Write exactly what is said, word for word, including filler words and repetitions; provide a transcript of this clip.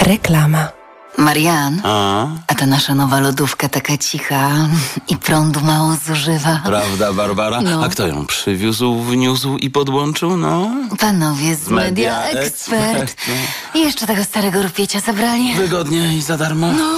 Reklama. Marian, A? a ta nasza nowa lodówka taka cicha i prądu mało zużywa. Prawda, Barbara? No. A kto ją przywiózł, wniósł i podłączył, no? Panowie z Media Media Expert. Expert, I jeszcze tego starego rupiecie zabrali. Wygodnie i za darmo? No,